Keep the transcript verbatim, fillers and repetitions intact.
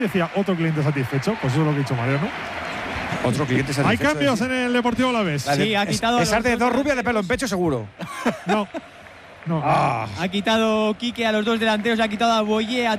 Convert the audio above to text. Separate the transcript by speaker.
Speaker 1: Decía, otro cliente satisfecho. Pues eso es lo que ha dicho Mariano.
Speaker 2: Otro cliente satisfecho.
Speaker 1: Hay cambios en el Deportivo Alavés.
Speaker 3: Sí, ha quitado.
Speaker 2: Es, esas de dos rubias de pelo en pecho, seguro.
Speaker 1: No. No.
Speaker 2: Ah.
Speaker 3: Ha quitado Quique a los dos delanteros, ha quitado a Boye, a